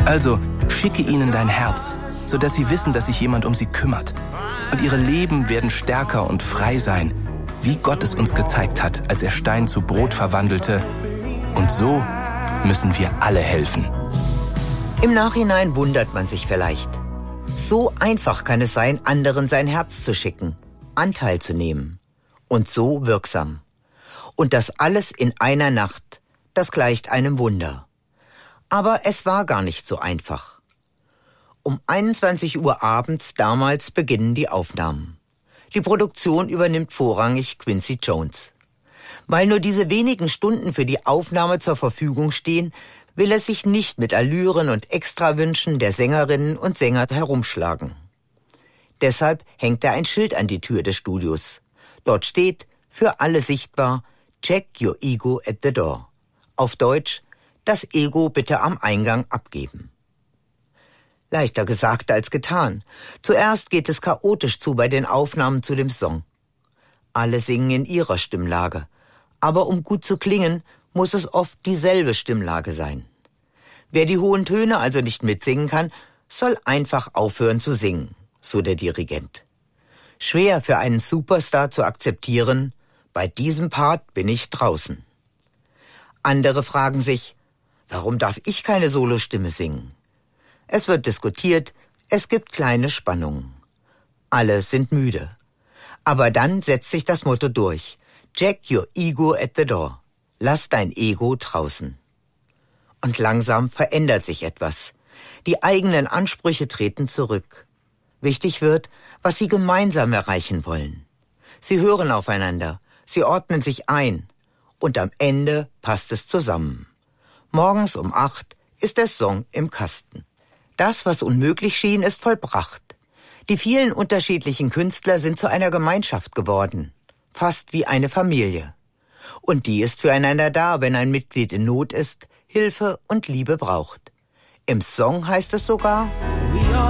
Also schicke ihnen dein Herz, sodass sie wissen, dass sich jemand um sie kümmert. Und ihre Leben werden stärker und frei sein, wie Gott es uns gezeigt hat, als er Stein zu Brot verwandelte. Und so müssen wir alle helfen. Im Nachhinein wundert man sich vielleicht. So einfach kann es sein, anderen sein Herz zu schicken, Anteil zu nehmen. Und so wirksam. Und das alles in einer Nacht, das gleicht einem Wunder. Aber es war gar nicht so einfach. Um 21 Uhr abends damals beginnen die Aufnahmen. Die Produktion übernimmt vorrangig Quincy Jones. Weil nur diese wenigen Stunden für die Aufnahme zur Verfügung stehen, will er sich nicht mit Allüren und Extrawünschen der Sängerinnen und Sänger herumschlagen. Deshalb hängt er ein Schild an die Tür des Studios. Dort steht, für alle sichtbar, "Check your ego at the door." Auf Deutsch, das Ego bitte am Eingang abgeben. Leichter gesagt als getan. Zuerst geht es chaotisch zu bei den Aufnahmen zu dem Song. Alle singen in ihrer Stimmlage. Aber um gut zu klingen, muss es oft dieselbe Stimmlage sein. Wer die hohen Töne also nicht mitsingen kann, soll einfach aufhören zu singen, so der Dirigent. Schwer für einen Superstar zu akzeptieren, bei diesem Part bin ich draußen. Andere fragen sich, warum darf ich keine Solostimme singen? Es wird diskutiert, es gibt kleine Spannungen. Alle sind müde. Aber dann setzt sich das Motto durch. Check your ego at the door. Lass dein Ego draußen. Und langsam verändert sich etwas. Die eigenen Ansprüche treten zurück. Wichtig wird, was sie gemeinsam erreichen wollen. Sie hören aufeinander, sie ordnen sich ein. Und am Ende passt es zusammen. Morgens um 8 ist der Song im Kasten. Das, was unmöglich schien, ist vollbracht. Die vielen unterschiedlichen Künstler sind zu einer Gemeinschaft geworden. Fast wie eine Familie. Und die ist füreinander da, wenn ein Mitglied in Not ist, Hilfe und Liebe braucht. Im Song heißt es sogar: